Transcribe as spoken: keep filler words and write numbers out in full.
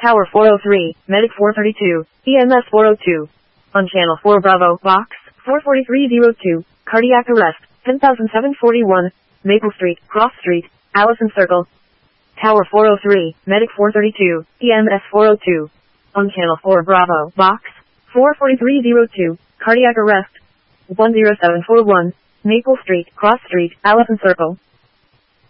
Tower four oh three, Medic four thirty-two, E M S four oh two. On Channel four Bravo, Box four forty-three oh two, cardiac arrest, ten thousand seven hundred forty-one, Maple Street, Cross Street, Allison Circle. Tower four oh three, Medic four thirty-two, E M S four oh two. On Channel four Bravo, Box four forty-three oh two, cardiac arrest, one oh seven four one, Maple Street, Cross Street, Allison Circle.